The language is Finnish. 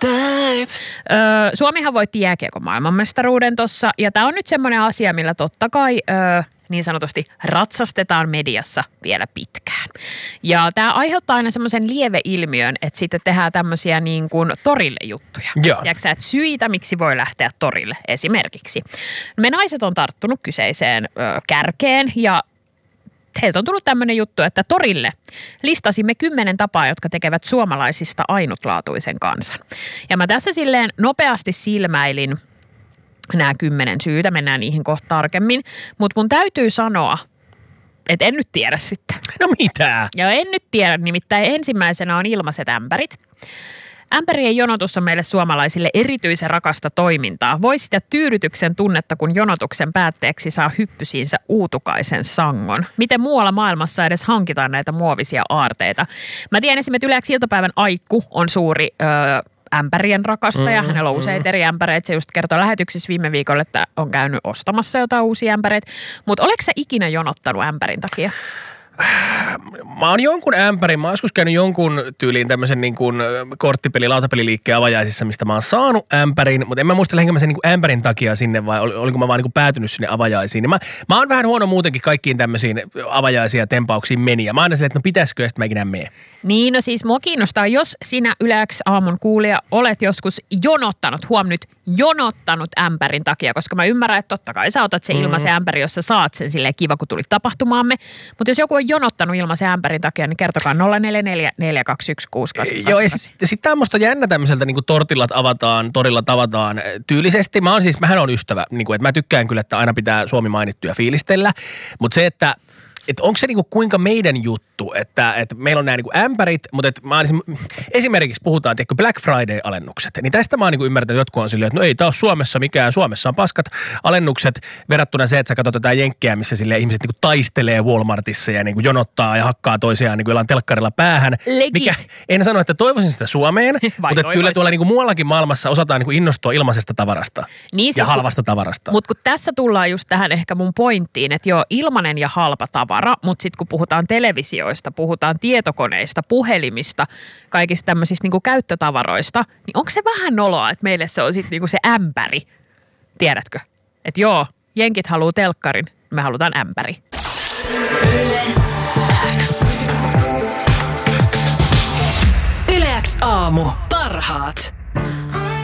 type. Suomihan voitti jääkiekon maailmanmestaruuden tossa, ja tämä on nyt semmoinen asia, millä totta kai niin sanotusti ratsastetaan mediassa vielä pitkään. Ja tämä aiheuttaa aina semmoisen lieveilmiön, että sitten tehdään tämmöisiä niin kuin torille juttuja. Tiedätkö sä, että syitä, miksi voi lähteä torille esimerkiksi. Me naiset on tarttunut kyseiseen kärkeen ja heiltä on tullut tämmöinen juttu, että torille listasimme 10 tapaa, jotka tekevät suomalaisista ainutlaatuisen kansan. Ja mä tässä silleen nopeasti silmäilin nämä 10 syytä, mennään niihin kohta tarkemmin, mutta mun täytyy sanoa, että en nyt tiedä sitten. No mitä? Ja en nyt tiedä, nimittäin ensimmäisenä on ilmaiset ämpärit. Ämpärien jonotus on meille suomalaisille erityisen rakasta toimintaa. Voi sitä tyydytyksen tunnetta, kun jonotuksen päätteeksi saa hyppysiinsä uutukaisen sangon. Miten muualla maailmassa edes hankitaan näitä muovisia aarteita? Mä tiedän esimerkiksi Yleäksi iltapäivän Aikku on suuri ämpärien rakastaja. Hänellä on useita eri ämpäreitä. Se just kertoi lähetyksissä viime viikolla, että on käynyt ostamassa jotain uusia ämpäreitä. Mutta oletko sä ikinä jonottanut ämpärin takia? Mä oon jonkun ämpärin, mä oon joskus käynyt jonkun tyyliin tämmöisen niin kuin lautapeliliikkeen avajaisissa, mistä mä oon saanut ämpärin, mutta en mä muista lähinkö mä sen niin kuin ämpärin takia sinne vai olinko mä vaan niin kuin päätynyt sinne avajaisiin. Mä oon vähän huono muutenkin kaikkiin tämmöisiin avajaisiin ja tempauksiin meni ja mä aina silleen, että no pitäisikö ja sitten mä ikinä mene. Niin, no siis mua kiinnostaa, jos sinä Yleäks aamun kuulija olet joskus jonottanut ämpärin takia, koska mä ymmärrän, että totta kai sä otat sen ilmaisen ämpäri, jos sä saat sen silleen kiva, kun tulit tapahtumaamme. Mutta jos joku on jonottanut ilmaisen ämpärin takia, niin kertokaa 044 421 628. Joo, ja sitten tämmöistä jännä tämmöiseltä niin kuin torilla tavataan tyylisesti. Mähän on ystävä, niin kuin, että mä tykkään kyllä, että aina pitää Suomi mainittuja fiilistellä, mutta se, että onko se niinku kuinka meidän juttu, että meillä on nämä niinku ämpärit, mutta esimerkiksi puhutaan, että Black Friday-alennukset. Niin tästä mä oon niinku ymmärtänyt, että jotkut on silleen, että no ei taas Suomessa mikään. Suomessa on paskat alennukset verrattuna se, että sä katsot jotain jenkkejä, missä sille ihmiset niinku taistelee Walmartissa ja niinku jonottaa ja hakkaa toisiaan niinku jollain telkkarilla päähän. Mikä, en sano, että toivoisin sitä Suomeen, mutta kyllä tuolla niinku muuallakin maailmassa osataan niinku innostua ilmaisesta tavarasta niin ja halvasta tavarasta. Mutta kun tässä tullaan just tähän ehkä mun pointtiin, että joo, ilmanen ja halpa tavara, mutta sitten kun puhutaan televisioista, puhutaan tietokoneista, puhelimista, kaikista tämmöisistä niinku käyttötavaroista, niin onko se vähän noloa, että meille se on sitten niinku se ämpäri, tiedätkö? Että joo, jenkit haluaa telkkarin, me halutaan ämpäri. Yle X aamu. Parhaat.